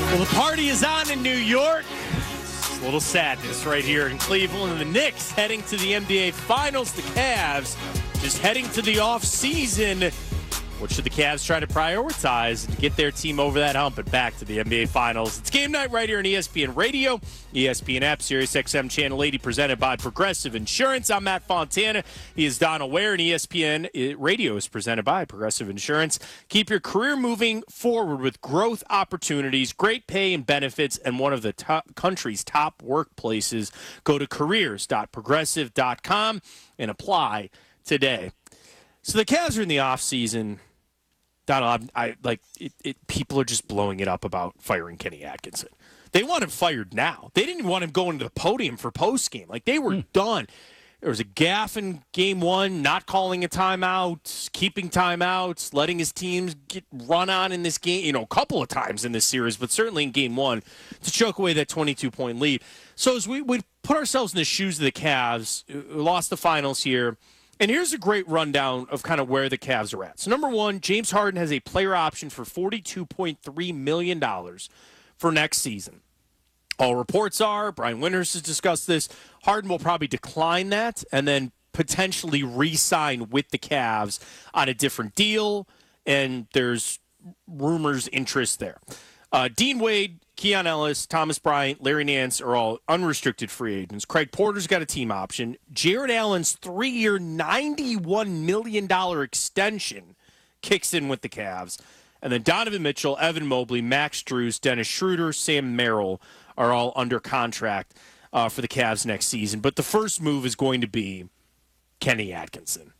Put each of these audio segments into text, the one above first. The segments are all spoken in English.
Well, the party is on in New York. A little sadness right here in Cleveland. And the Knicks heading to the NBA Finals. The Cavs just heading to the off-season. What should the Cavs try to prioritize to get their team over that hump and back to the NBA Finals? It's game night right here on ESPN Radio, ESPN app, Sirius XM Channel 80, presented by Progressive Insurance. I'm Matt Fontana. He is Donald Ware, and ESPN Radio is presented by Progressive Insurance. Keep your career moving forward with growth opportunities, great pay and benefits, and one of the country's top workplaces. Go to careers.progressive.com and apply today. So the Cavs are in the offseason. Donald, people are just blowing it up about firing Kenny Atkinson. They want him fired now. They didn't want him going to the podium for postgame. Like, they were done. There was a gaffe in game one, not calling a timeout, keeping timeouts, letting his teams get run on in this game, a couple of times in this series, but certainly in game one to choke away that 22-point lead. So as we put ourselves in the shoes of the Cavs, who lost the finals here, and here's a great rundown of kind of where the Cavs are at. So, number one, James Harden has a player option for $42.3 million for next season. All reports are, Brian Winters has discussed this, Harden will probably decline that and then potentially re-sign with the Cavs on a different deal, and there's rumors, interest there. Dean Wade, Keon Ellis, Thomas Bryant, Larry Nance are all unrestricted free agents. Craig Porter's got a team option. Jared Allen's 3-year, $91 million extension kicks in with the Cavs. And then Donovan Mitchell, Evan Mobley, Max Strus, Dennis Schroeder, Sam Merrill are all under contract for the Cavs next season. But the first move is going to be Kenny Atkinson.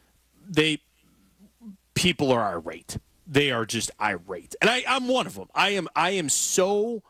People are irate. They are just irate. And I'm one of them. I am so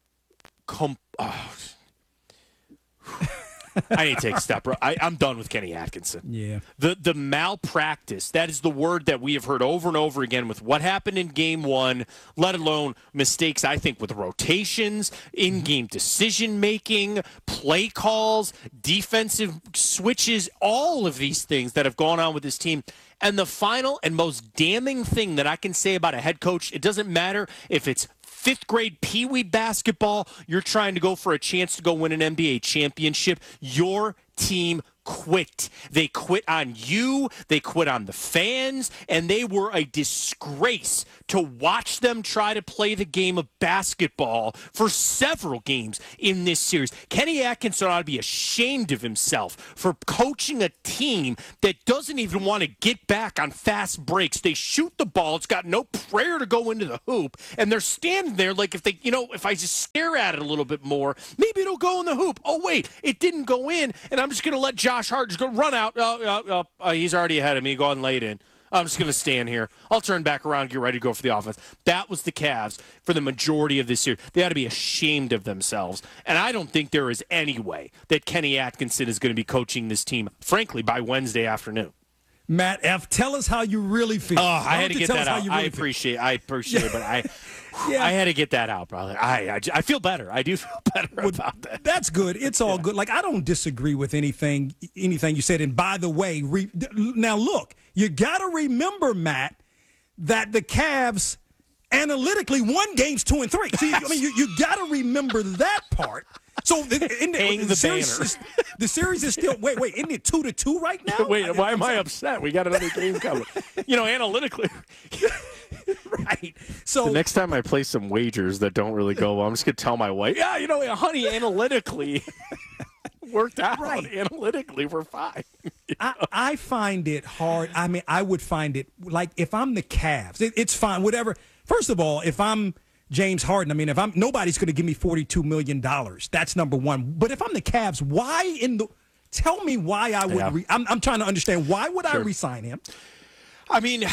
I need to take a step. I'm done with Kenny Atkinson. Yeah. The malpractice, that is the word that we have heard over and over again with what happened in game one, let alone mistakes, I think, with rotations, in-game decision-making, play calls, defensive switches, all of these things that have gone on with this team. And the final and most damning thing that I can say about a head coach, it doesn't matter if it's fifth grade peewee basketball, you're trying to go for a chance to go win an NBA championship, your team quit. They quit on you, they quit on the fans, and they were a disgrace to watch them try to play the game of basketball for several games in this series. Kenny Atkinson ought to be ashamed of himself for coaching a team that doesn't even want to get back on fast breaks. They shoot the ball, it's got no prayer to go into the hoop, and they're standing there like if I just stare at it a little bit more, maybe it'll go in the hoop. Oh, wait, it didn't go in, and I'm just going to let Josh Hart just go run out. He's already ahead of me. Go and lay it in. I'm just going to stand here. I'll turn back around, get ready to go for the offense. That was the Cavs for the majority of this year. They ought to be ashamed of themselves. And I don't think there is any way that Kenny Atkinson is going to be coaching this team, frankly, by Wednesday afternoon. Matt F., tell us how you really feel. I had to get that out. I appreciate it, but I had to get that out, brother. I feel better. I do feel better about that. That's good. It's all good. Like, I don't disagree with anything you said. And by the way, now look, you got to remember, Matt, that the Cavs analytically won games 2 and 3. See, I mean, you got to remember that part. So the series is still wait, isn't it 2-2 right now? Wait, why am I upset? We got another game coming. Analytically. Right. So the next time I play some wagers that don't really go well, I'm just gonna tell my wife, honey, analytically worked out. Right. Analytically, we're fine. I find it hard. I mean, I would find it like if I'm the Cavs, it's fine. Whatever. First of all, if I'm James Harden, I mean, nobody's going to give me $42 million. That's number one. But if I'm the Cavs, tell me why I would. I'm trying to understand why would I re-sign him? I mean,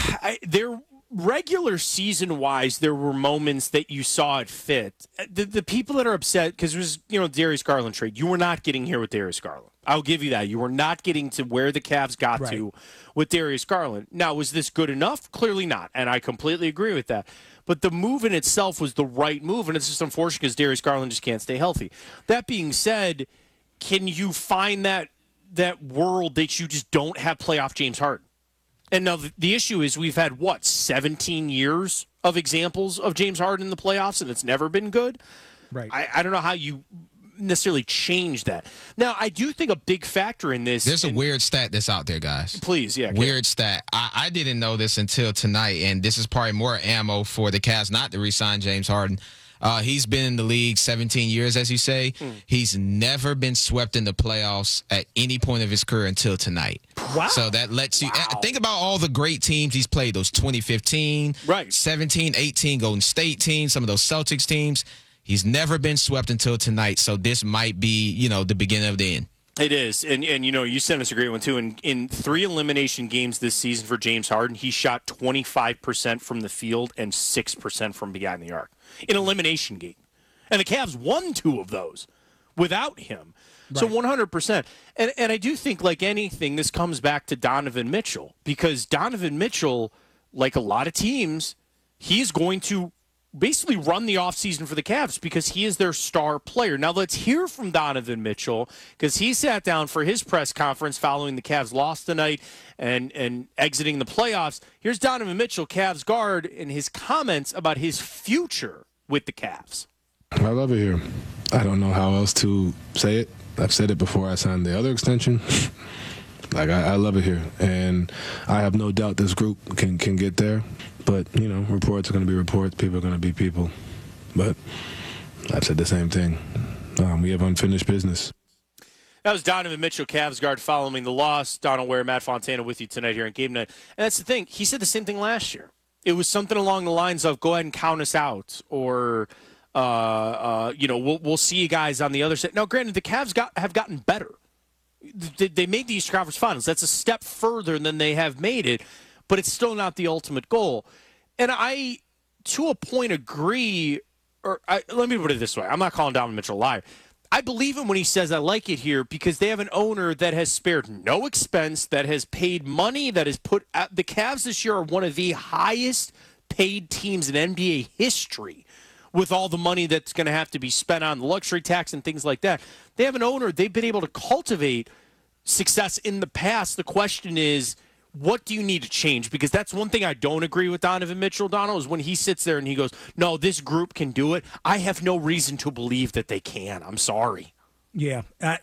regular season-wise, there were moments that you saw it fit. The people that are upset, because it was, Darius Garland trade, you were not getting here with Darius Garland. I'll give you that. You were not getting to where the Cavs got to with Darius Garland. Now, was this good enough? Clearly not, and I completely agree with that. But the move in itself was the right move, and it's just unfortunate because Darius Garland just can't stay healthy. That being said, can you find that world that you just don't have playoff James Harden? And now the issue is we've had, 17 years of examples of James Harden in the playoffs, and it's never been good? Right. I don't know how you necessarily change that. Now, I do think a big factor in this... There's a weird stat that's out there, guys. Please, yeah. Weird stat. I didn't know this until tonight, and this is probably more ammo for the Cavs not to re-sign James Harden. He's been in the league 17 years, as you say. He's never been swept in the playoffs at any point of his career until tonight. Wow. So that lets you think about all the great teams he's played, those 2015, 17, 18 Golden State teams, some of those Celtics teams. He's never been swept until tonight, so this might be, the beginning of the end. It is. And you sent us a great one, too. In 3 elimination games this season for James Harden, he shot 25% from the field and 6% from behind the arc in elimination game. And the Cavs won 2 of those without him. Right. So 100%. And I do think, like anything, this comes back to Donovan Mitchell. Because Donovan Mitchell, like a lot of teams, he's going to basically run the offseason for the Cavs because he is their star player. Now let's hear from Donovan Mitchell, because he sat down for his press conference following the Cavs loss tonight and exiting the playoffs. Here's Donovan Mitchell, Cavs guard, and his comments about his future with the Cavs. I love it here. I don't know how else to say it. I've said it before I signed the other extension. I love it here, and I have no doubt this group can get there. But, reports are going to be reports. People are going to be people. But I've said the same thing. We have unfinished business. That was Donovan Mitchell, Cavs guard, following the loss. Donald Ware, Matt Fontana with you tonight here on Game Night. And that's the thing. He said the same thing last year. It was something along the lines of, go ahead and count us out, or, we'll see you guys on the other side. Now, granted, the Cavs have gotten better. They made the Eastern Conference Finals. That's a step further than they have made it, but it's still not the ultimate goal. And I, to a point, agree, let me put it this way. I'm not calling Donovan Mitchell a liar. I believe him when he says I like it here because they have an owner that has spared no expense, that has paid money, that has put – the Cavs this year are one of the highest paid teams in NBA history with all the money that's going to have to be spent on the luxury tax and things like that. They have an owner. They've been able to cultivate success in the past. The question is, what do you need to change? Because that's one thing I don't agree with Donovan Mitchell, Donald, is when he sits there and he goes, no, this group can do it. I have no reason to believe that they can. I'm sorry. Yeah,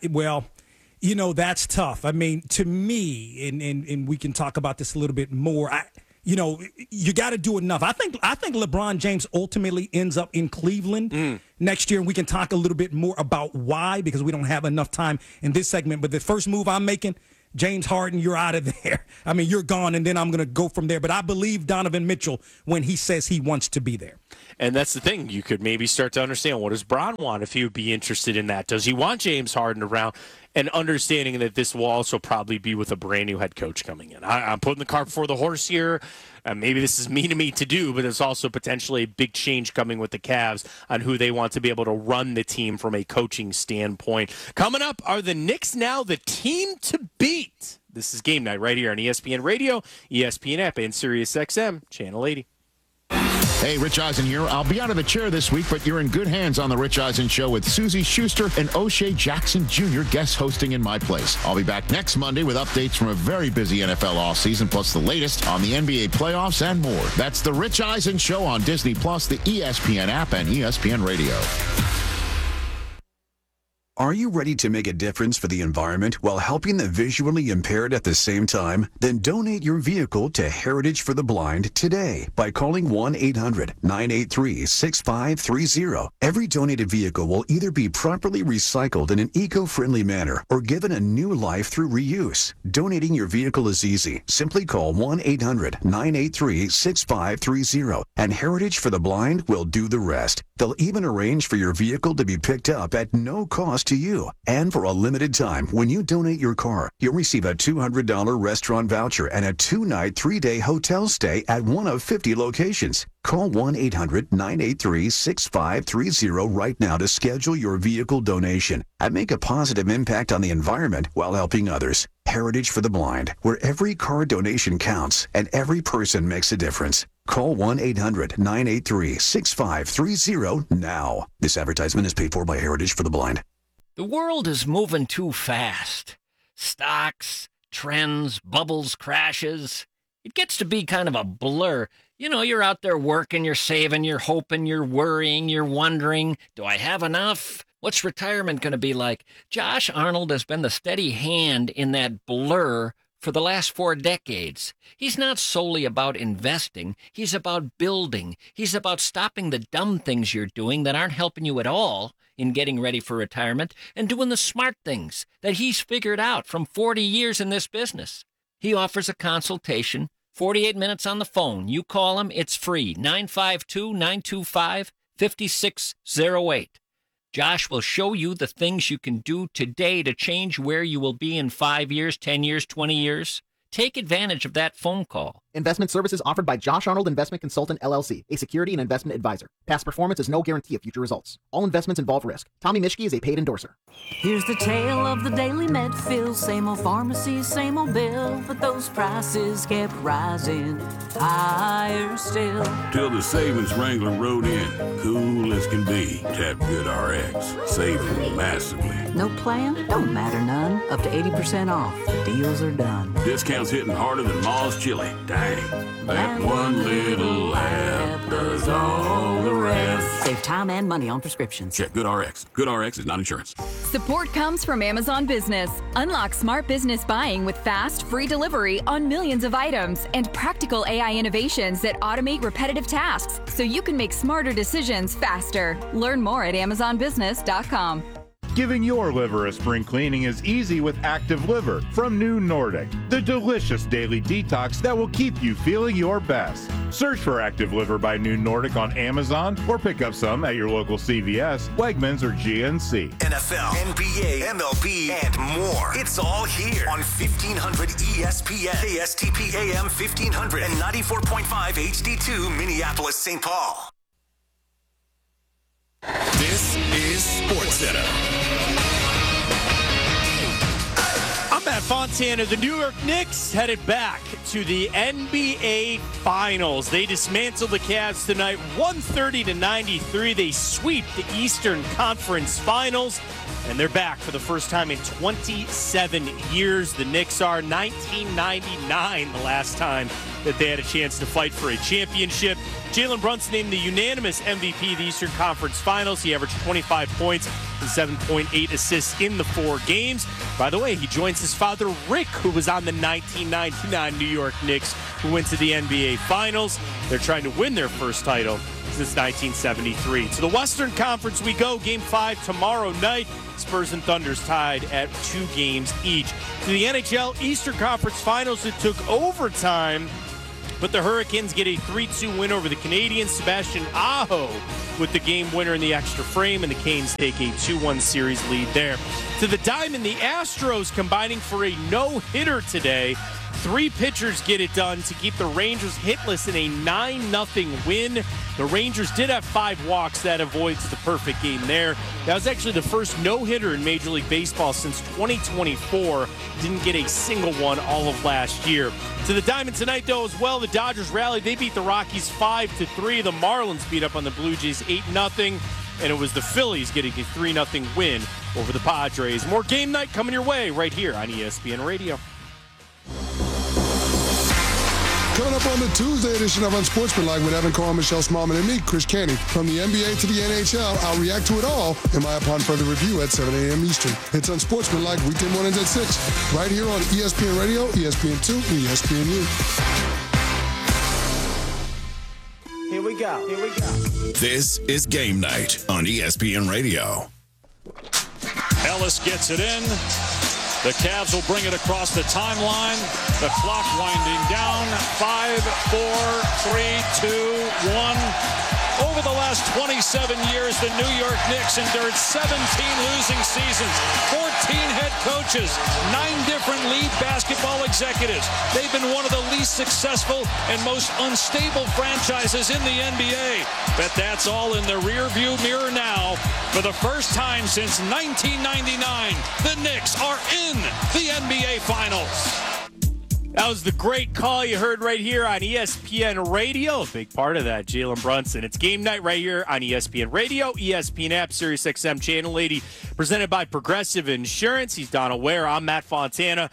that's tough. I mean, to me, and we can talk about this a little bit more, you got to do enough. I think LeBron James ultimately ends up in Cleveland next year, and we can talk a little bit more about why, because we don't have enough time in this segment. But the first move I'm making, James Harden, you're out of there. I mean, you're gone, and then I'm going to go from there. But I believe Donovan Mitchell when he says he wants to be there. And that's the thing. You could maybe start to understand, what does Bron want if he would be interested in that? Does he want James Harden around? And understanding that this will also probably be with a brand new head coach coming in. I'm putting the cart before the horse here. Maybe this is mean of me to do, but it's also potentially a big change coming with the Cavs on who they want to be able to run the team from a coaching standpoint. Coming up, are the Knicks now the team to beat? This is Game Night right here on ESPN Radio, ESPN app, and SiriusXM, Channel 80. Hey, Rich Eisen here. I'll be out of the chair this week, but you're in good hands on The Rich Eisen Show with Susie Schuster and O'Shea Jackson Jr. guest hosting in my place. I'll be back next Monday with updates from a very busy NFL offseason, plus the latest on the NBA playoffs and more. That's The Rich Eisen Show on Disney+, the ESPN app, and ESPN Radio. Are you ready to make a difference for the environment while helping the visually impaired at the same time? Then donate your vehicle to Heritage for the Blind today by calling 1-800-983-6530. Every donated vehicle will either be properly recycled in an eco-friendly manner or given a new life through reuse. Donating your vehicle is easy. Simply call 1-800-983-6530 and Heritage for the Blind will do the rest. They'll even arrange for your vehicle to be picked up at no cost to you. And for a limited time, when you donate your car, you'll receive a $200 restaurant voucher and a 2-night, 3-day hotel stay at one of 50 locations. Call 1-800-983-6530 right now to schedule your vehicle donation and make a positive impact on the environment while helping others. Heritage for the Blind, where every car donation counts and every person makes a difference. Call 1-800-983-6530 now. This advertisement is paid for by Heritage for the Blind. The world is moving too fast. Stocks, trends, bubbles, crashes. It gets to be kind of a blur. You know, you're out there working, you're saving, you're hoping, you're worrying, you're wondering, do I have enough? What's retirement going to be like? Josh Arnold has been the steady hand in that blur for the last 4 decades. He's not solely about investing. He's about building. He's about stopping the dumb things you're doing that aren't helping you at all in getting ready for retirement and doing the smart things that he's figured out from 40 years in this business. He offers a consultation, 48 minutes on the phone. You call him, it's free, 952-925-5608. Josh will show you the things you can do today to change where you will be in 5 years, 10 years, 20 years. Take advantage of that phone call. Investment services offered by Josh Arnold Investment Consultant, LLC, a security and investment advisor. Past performance is no guarantee of future results. All investments involve risk. Tommy Mischke is a paid endorser. Here's the tale of the daily med fill. Same old pharmacy, same old bill. But those prices kept rising higher still. Till the savings Wrangler rode in. Cool as can be. Tap GoodRx. Saving massively. No plan? Don't matter none. Up to 80% off. Deals are done. Discounts hitting harder than Ma's chili. Dang. That one little app does all the rest. Save time and money on prescriptions. Check GoodRx. GoodRx is not insurance. Support comes from Amazon Business. Unlock smart business buying with fast, free delivery on millions of items and practical AI innovations that automate repetitive tasks so you can make smarter decisions faster. Learn more at AmazonBusiness.com. Giving your liver a spring cleaning is easy with Active Liver from New Nordic, the delicious daily detox that will keep you feeling your best. Search for Active Liver by New Nordic on Amazon or pick up some at your local CVS, Wegmans, or GNC. NFL, NBA, MLB, and more. It's all here on 1500 ESPN, KSTP AM 1500, and 94.5 HD2 Minneapolis, St. Paul. This is SportsCenter. I'm Matt Fontana. The New York Knicks headed back to the NBA Finals. They dismantled the Cavs tonight, 130-93. They sweep the Eastern Conference Finals, and they're back for the first time in 27 years. The Knicks are 1999, the last time that they had a chance to fight for a championship. Jalen Brunson named the unanimous MVP of the Eastern Conference Finals. He averaged 25 points and 7.8 assists in the 4 games. By the way, he joins his father, Rick, who was on the 1999 New York Knicks, who went to the NBA Finals. They're trying to win their first title since 1973. To the Western Conference we go. Game 5 tomorrow night. Spurs and Thunders tied at 2 games each. To the NHL Eastern Conference Finals, it took overtime, but the Hurricanes get a 3-2 win over the Canadiens. Sebastian Aho with the game winner in the extra frame, and the Canes take a 2-1 series lead there. To the Diamond, the Astros combining for a no-hitter today. 3 pitchers get it done to keep the Rangers hitless in a 9-0 win. The Rangers did have 5 walks. That avoids the perfect game there. That was actually the first no-hitter in Major League Baseball since 2024. Didn't get a single one all of last year. To the Diamond tonight, though, as well, the Dodgers rallied. They beat the Rockies 5-3. The Marlins beat up on the Blue Jays 8-0. And it was the Phillies getting a 3-0 win over the Padres. More game night coming your way right here on ESPN Radio. Coming up on the Tuesday edition of Unsportsmanlike with Evan Carr, Michelle Smallman, and me, Chris Canty. From the NBA to the NHL, I'll react to it all in my Upon Further Review at 7 a.m. Eastern. It's Unsportsmanlike weekday mornings at 6, right here on ESPN Radio, ESPN2, and ESPNU. Here we go. This is Game Night on ESPN Radio. Ellis gets it in. The Cavs will bring it across the timeline. The clock winding down. 5, 4, 3, 2, 1. Over the last 27 years, the New York Knicks endured 17 losing seasons, 14 head coaches, 9 different lead basketball executives. They've been one of the least successful and most unstable franchises in the NBA. But that's all in the rearview mirror now. For the first time since 1999, the Knicks are in the NBA Finals. That was the great call you heard right here on ESPN Radio. A big part of that, Jalen Brunson. It's game night right here on ESPN Radio, ESPN app, Sirius XM Channel 80, presented by Progressive Insurance. He's Donald Ware. I'm Matt Fontana.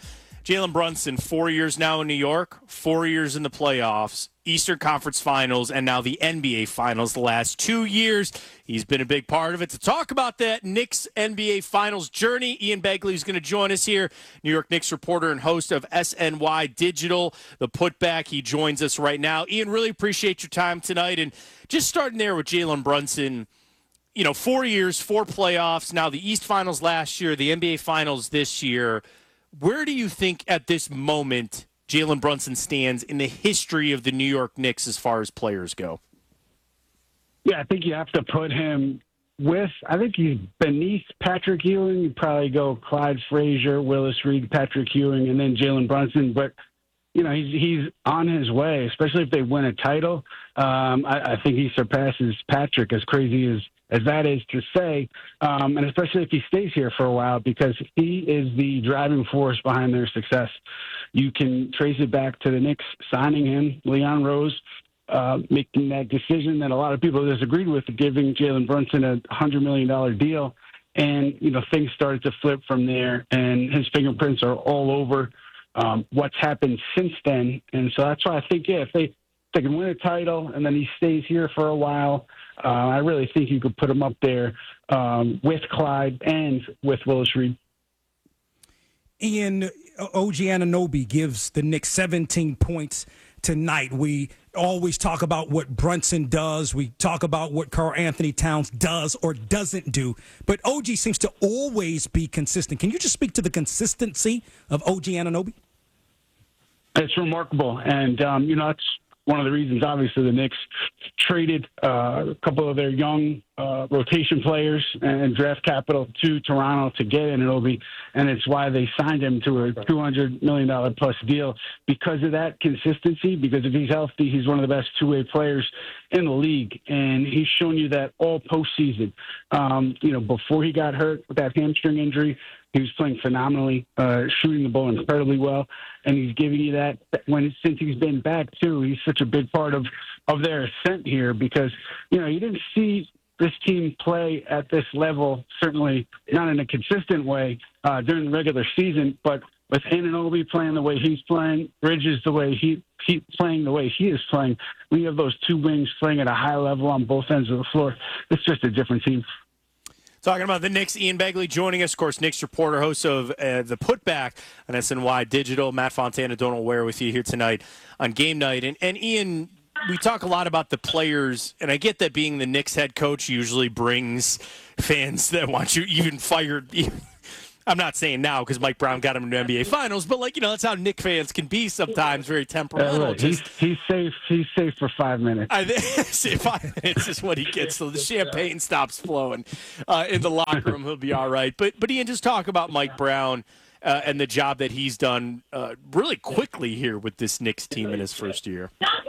Jalen Brunson, 4 years now in New York, 4 years in the playoffs, Eastern Conference Finals, and now the NBA Finals the last 2 years. He's been a big part of it. To talk about that Knicks NBA Finals journey, Ian Begley is going to join us here, New York Knicks reporter and host of SNY Digital, The Putback. He joins us right now. Ian, really appreciate your time tonight. And just starting there with Jalen Brunson, 4 years, 4 playoffs, now the East Finals last year, the NBA Finals this year. Where do you think at this moment Jalen Brunson stands in the history of the New York Knicks as far as players go? Yeah, I think you have to put him I think he's beneath Patrick Ewing. You'd probably go Clyde Frazier, Willis Reed, Patrick Ewing, and then Jalen Brunson. But, he's on his way, especially if they win a title. I think he surpasses Patrick, as crazy as that is to say, and especially if he stays here for a while, because he is the driving force behind their success. You can trace it back to the Knicks signing him, Leon Rose, making that decision that a lot of people disagreed with, giving Jalen Brunson a $100 million deal. And, things started to flip from there, and his fingerprints are all over what's happened since then. And so that's why I think, if they can win a title and then he stays here for a while, I really think you could put him up there with Clyde and with Willis Reed. Ian, OG Anunoby gives the Knicks 17 points tonight. We always talk about what Brunson does. We talk about what Karl Anthony Towns does or doesn't do. But OG seems to always be consistent. Can you just speak to the consistency of OG Anunoby? It's remarkable. And, it's one of the reasons, obviously, the Knicks traded a couple of their young rotation players and draft capital to Toronto to get Anunoby, and it's why they signed him to a $200 million plus deal because of that consistency, because if he's healthy, he's one of the best two-way players in the league, and he's shown you that all postseason. Before he got hurt with that hamstring injury, he was playing phenomenally, shooting the ball incredibly well, and he's giving you that since he's been back too. He's such a big part of their ascent here because you didn't see this team play at this level, certainly not in a consistent way during the regular season, but with Anunoby playing the way he's playing, Bridges the way he playing the way he is playing, when you have those two wings playing at a high level on both ends of the floor, it's just a different team. Talking about the Knicks, Ian Begley joining us, of course, Knicks reporter, host of The Putback on SNY Digital. Matt Fontana, Donald Ware with you here tonight on Game Night. And Ian, we talk a lot about the players, and I get that being the Knicks head coach usually brings fans that want you even fired. I'm not saying now because Mike Brown got him in the NBA Finals, but that's how Knicks fans can be sometimes, very temperamental. He's safe. He's safe for 5 minutes. 5 minutes is what he gets, so the champagne stops flowing in the locker room. He'll be all right. But Ian, just talk about Mike Brown and the job that he's done really quickly here with this Knicks team in his first year.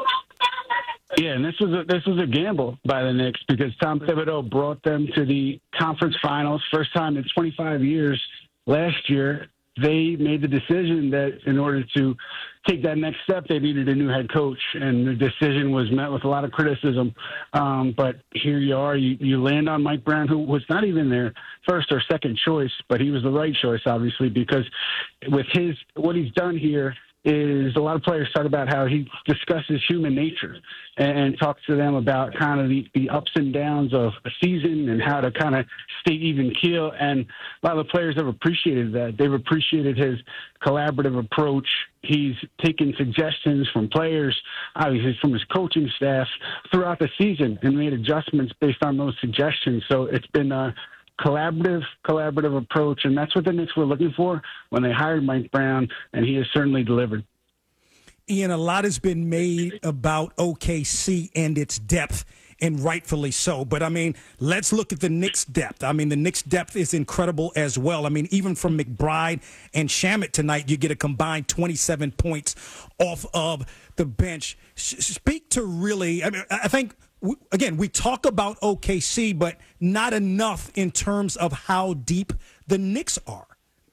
Yeah, and this was a gamble by the Knicks because Tom Thibodeau brought them to the conference finals, first time in 25 years. Last year, they made the decision that in order to take that next step, they needed a new head coach, and the decision was met with a lot of criticism. But here you are. You land on Mike Brown, who was not even their first or second choice, but he was the right choice, obviously, because with what he's done here is a lot of players talk about how he discusses human nature and talks to them about kind of the ups and downs of a season and how to kind of stay even keel. And a lot of the players have appreciated that. They've appreciated his collaborative approach. He's taken suggestions from players, obviously from his coaching staff throughout the season and made adjustments based on those suggestions. So it's been a collaborative approach, and that's what the Knicks were looking for when they hired Mike Brown, and he has certainly delivered. Ian, a lot has been made about OKC and its depth, and rightfully so. But, let's look at the Knicks' depth. The Knicks' depth is incredible as well. Even from McBride and Shamet tonight, you get a combined 27 points off of the bench. Speak to really, I think, again, we talk about OKC, but not enough in terms of how deep the Knicks are.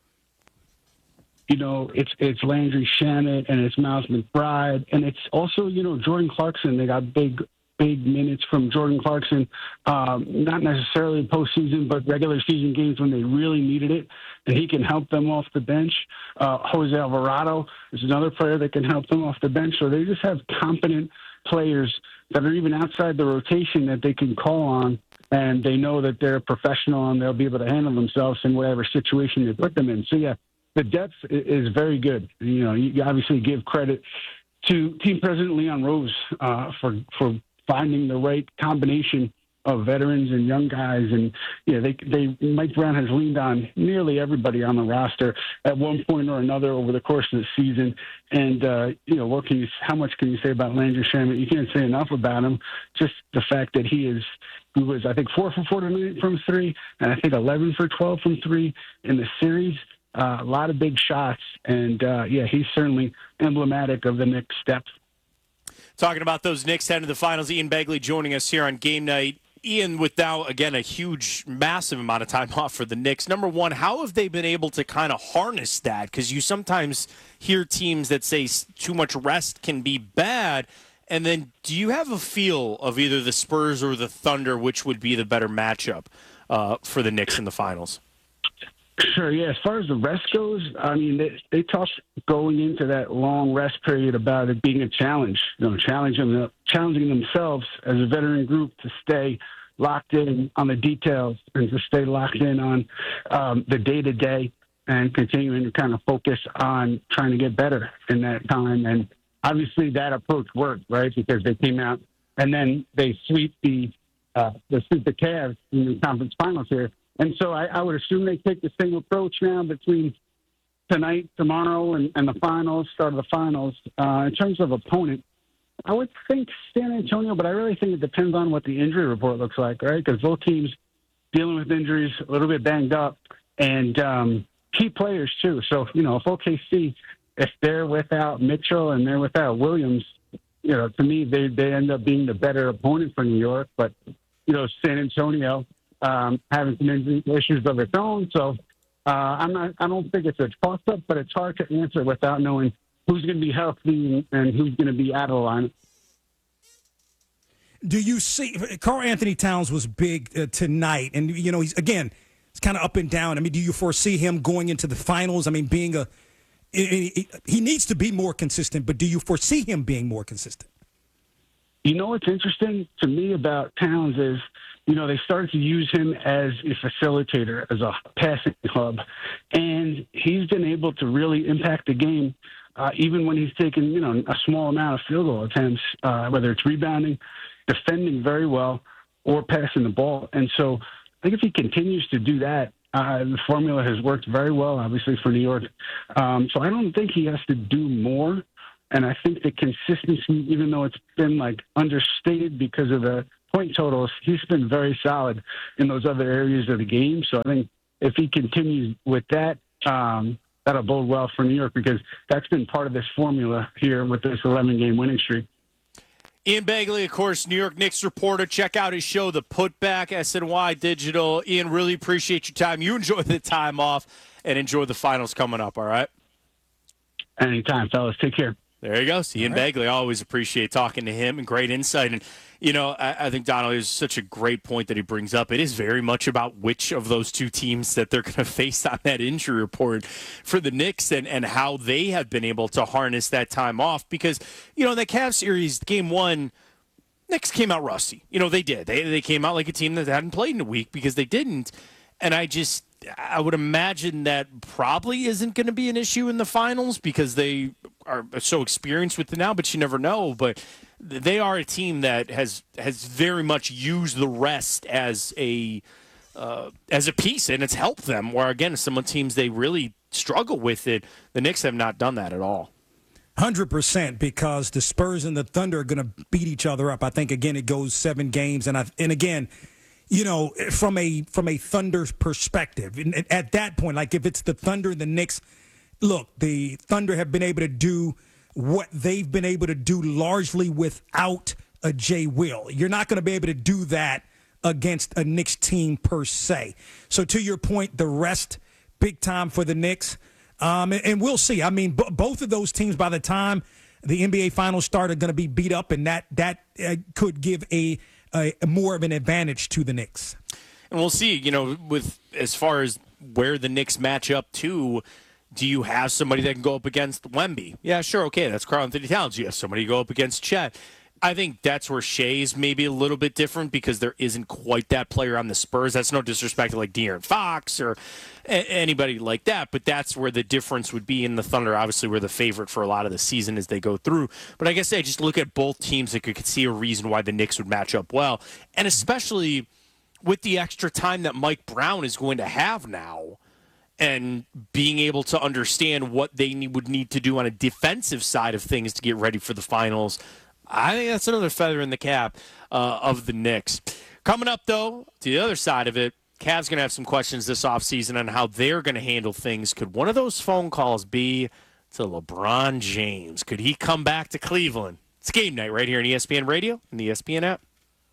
It's Landry Shamet and it's Miles McBride, and it's also, Jordan Clarkson. They got big big minutes from Jordan Clarkson, not necessarily postseason, but regular season games when they really needed it, and he can help them off the bench. Jose Alvarado is another player that can help them off the bench. So they just have competent players that are even outside the rotation that they can call on, and they know that they're professional and they'll be able to handle themselves in whatever situation they put them in. So, yeah, the depth is very good. You know, you obviously give credit to team president Leon Rose for finding the right combination of veterans and young guys. And, you know, Mike Brown has leaned on nearly everybody on the roster at one point or another over the course of the season. And, you know, how much can you say about Landry Shamet? You can't say enough about him. Just the fact that he was, I think, 4 for 4 tonight from 3, and I think 11 for 12 from 3 in the series. A lot of big shots. And, yeah, he's certainly emblematic of the next step. Talking about those Knicks heading to the finals, Ian Begley joining us here on Game Night. Ian, with now, again, a huge, massive amount of time off for the Knicks, number one, how have they been able to kind of harness that? Because you sometimes hear teams that say too much rest can be bad. And then do you have a feel of either the Spurs or the Thunder, which would be the better matchup for the Knicks in the finals? Sure, yeah. As far as the rest goes, I mean, they talked going into that long rest period about it being a challenge, you know, challenging themselves as a veteran group to stay locked in on the details and to stay locked in on the day-to-day and continuing to kind of focus on trying to get better in that time. And obviously that approach worked, right, because they came out and then they sweep the Cavs in the conference finals here. And so I would assume they take the same approach now between tonight, tomorrow, and the finals, start of the finals. In terms of opponent, I would think San Antonio, but I really think it depends on what the injury report looks like, right? Because both teams dealing with injuries, a little bit banged up, and key players too. So, you know, if OKC, if they're without Mitchell and they're without Williams, you know, to me, they end up being the better opponent for New York. But, you know, San Antonio having some injury issues of its own. So I don't think it's a toss-up, but it's hard to answer without knowing who's going to be healthy and who's going to be out of the line. Do you see Karl Anthony Towns was big tonight, and you know he's kind of up and down. I mean, do you foresee him going into the finals? I mean, he needs to be more consistent, but do you foresee him being more consistent? You know what's interesting to me about Towns is, you know, they started to use him as a facilitator, as a passing hub, and he's been able to really impact the game, even when he's taken, you know, a small amount of field goal attempts, whether it's rebounding, defending very well, or passing the ball. And so I think if he continues to do that, the formula has worked very well, obviously, for New York. So I don't think he has to do more. And I think the consistency, even though it's been like understated because of the point totals, he's been very solid in those other areas of the game. So I think if he continues with that, that'll bode well for New York because that's been part of this formula here with this 11-game winning streak. Ian Begley, of course, New York Knicks reporter. Check out his show, The Putback, SNY Digital. Ian, really appreciate your time. You enjoy the time off and enjoy the finals coming up, all right? Anytime, fellas. Take care. There you go. Ian Begley. I always appreciate talking to him and great insight. And, you know, I think Donald is such a great point that he brings up. It is very much about which of those two teams that they're going to face on that injury report for the Knicks and how they have been able to harness that time off. Because, you know, in the Cavs series, game one, Knicks came out rusty. You know, they did. They came out like a team that hadn't played in a week because they didn't. And I would imagine that probably isn't going to be an issue in the finals because they are so experienced with it now, but you never know. But they are a team that has very much used the rest as a piece, and it's helped them. Where, again, some of the teams, they really struggle with it. The Knicks have not done that at all. 100%, because the Spurs and the Thunder are going to beat each other up. I think, again, it goes 7 games. And again, you know, from a Thunder perspective, and at that point, like if it's the Thunder and the Knicks, look, the Thunder have been able to do what they've been able to do largely without a Jay Will. You're not going to be able to do that against a Knicks team per se. So to your point, the rest, big time for the Knicks. And we'll see. I mean, both of those teams, by the time the NBA Finals start are going to be beat up, and that could give a more of an advantage to the Knicks. And we'll see, with as far as where the Knicks match up to, do you have somebody that can go up against Wemby? Yeah, sure, okay, that's Karl-Anthony Towns. You have somebody go up against Chet. I think that's where Shea's maybe a little bit different because there isn't quite that player on the Spurs. That's no disrespect to like De'Aaron Fox or anybody like that, but that's where the difference would be. In the Thunder, obviously, we're the favorite for a lot of the season as they go through. But I guess I just look at both teams and could see a reason why the Knicks would match up well, and especially with the extra time that Mike Brown is going to have now and being able to understand what they would need to do on a defensive side of things to get ready for the finals. I think that's another feather in the cap of the Knicks. Coming up, though, to the other side of it, Cavs going to have some questions this offseason on how they're going to handle things. Could one of those phone calls be to LeBron James? Could he come back to Cleveland? It's game night right here on ESPN Radio and the ESPN app.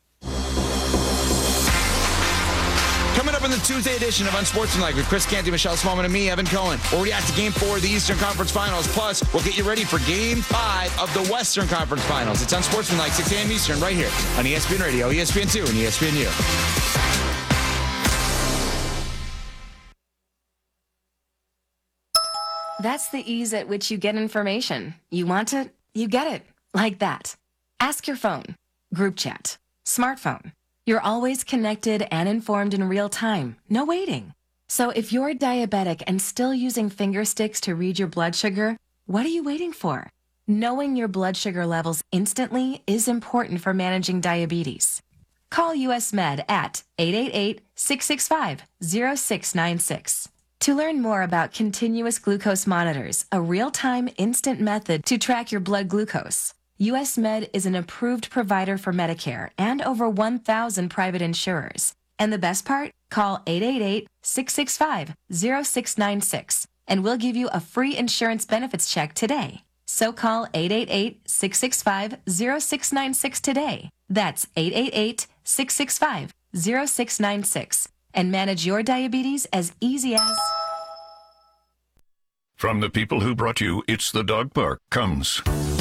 Coming up in the Tuesday edition of Unsportsmanlike with Chris Canty, Michelle Smallman, and me, Evan Cohen. We'll react to Game 4 of the Eastern Conference Finals. Plus, we'll get you ready for Game 5 of the Western Conference Finals. It's Unsportsmanlike, 6 a.m. Eastern, right here on ESPN Radio, ESPN2, and ESPNU. That's the ease at which you get information. You want it, you get it. Like that. Ask your phone. Group chat. Smartphone. You're always connected and informed in real time. No waiting. So if you're diabetic and still using finger sticks to read your blood sugar, what are you waiting for? Knowing your blood sugar levels instantly is important for managing diabetes. Call US Med at 888-665-0696. To learn more about continuous glucose monitors, a real-time instant method to track your blood glucose, US Med is an approved provider for Medicare and over 1,000 private insurers. And the best part? Call 888-665-0696 and we'll give you a free insurance benefits check today. So call 888-665-0696 today. That's 888-665-0696 and manage your diabetes as easy as... From the people who brought you It's the Dog Park comes